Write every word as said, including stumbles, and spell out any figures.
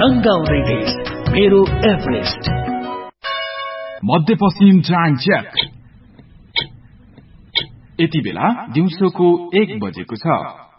रंगाउँदै देश मेरो एभरेस्ट। मध्यपश्चिम time check. यति बेला दिउँसोको एक बजेको छ।